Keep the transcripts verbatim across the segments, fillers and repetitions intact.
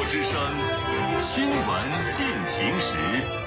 之声新闻进行时。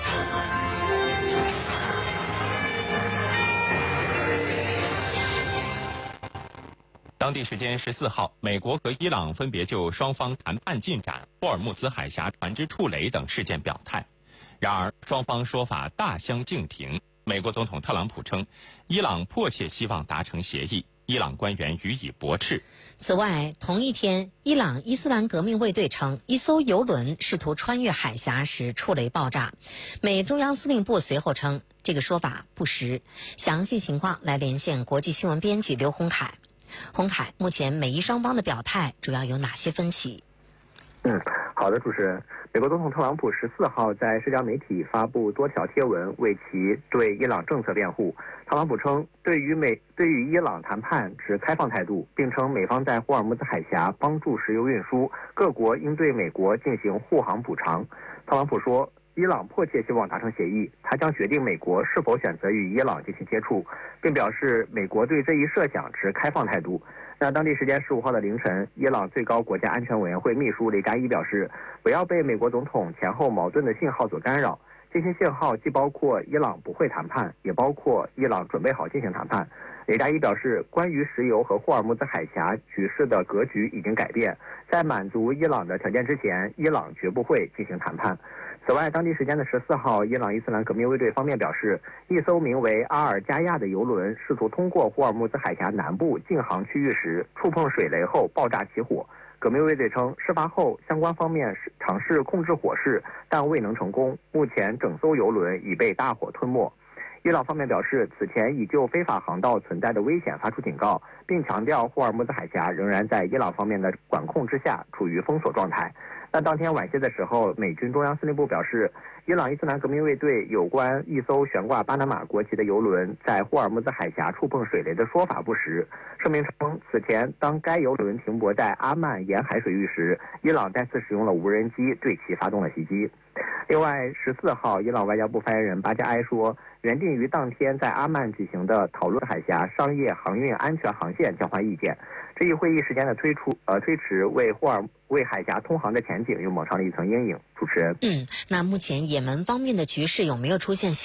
当地时间十四号，美国和伊朗分别就双方谈判进展、霍尔木兹海峡船只触雷等事件表态。然而，双方说法大相径庭。美国总统特朗普称，伊朗迫切希望达成协议，伊朗官员予以驳斥。 此外，同一天，伊朗伊斯兰革命卫队称，一艘油轮试图穿越海峡时触雷爆炸。美中央司令部随后称，这个说法不实。详细情况来连线国际新闻编辑刘洪凯。洪凯，目前美伊双方的表态主要有哪些分歧？ 嗯，好的，主持人。美国总统特朗普十四号在社交媒体发布多条贴文，为其对伊朗政策辩护。特朗普称，对于美对于伊朗谈判持开放态度，并称美方在霍尔木兹海峡帮助石油运输，各国应对美国进行护航补偿。特朗普说，伊朗迫切希望达成协议，他将决定美国是否选择与伊朗进行接触，并表示美国对这一设想持开放态度。那当地时间十五号的凌晨，伊朗最高国家安全委员会秘书雷扎伊表示，不要被美国总统前后矛盾的信号所干扰。这些信号既包括伊朗不会谈判，也包括伊朗准备好进行谈判。雷扎伊表示，关于石油和霍尔木兹海峡局势的格局已经改变，在满足伊朗的条件之前，伊朗绝不会进行谈判。此外，当地时间的十四号，伊朗伊斯兰革命卫队方面表示，一艘名为阿尔加亚的油轮试图通过霍尔木兹海峡南部禁航区域时，触碰水雷后爆炸起火。革命卫队称，事发后相关方面尝试控制火势，但未能成功。目前整艘油轮已被大火吞没。伊朗方面表示，此前已就非法航道存在的危险发出警告，并强调霍尔木兹海峡仍然在伊朗方面的管控之下，处于封锁状态。但当天晚些的时候，美军中央司令部表示，伊朗伊斯兰革命卫队有关一艘悬挂巴拿马国旗的油轮在霍尔木兹海峡触碰水雷的说法不实。声明称，此前当该油轮停泊在阿曼沿海水域时，伊朗再次使用了无人机对其发动了袭击。另外，十四号，伊朗外交部发言人巴加埃说，原定于当天在阿曼举行的讨论海峡商业航运安全航线交换意见。这一会议时间的推出呃推迟，为霍尔为海峡通航的前景又蒙上了一层阴影。主持人， 嗯，那目前也门方面的局势有没有出现